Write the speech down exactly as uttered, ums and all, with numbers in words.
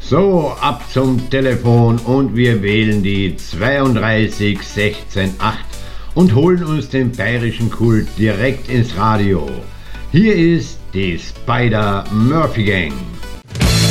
So, ab zum Telefon und wir wählen die zweiunddreißig sechzehn acht und holen uns den bayerischen Kult direkt ins Radio. Hier ist die Spider Murphy Gang.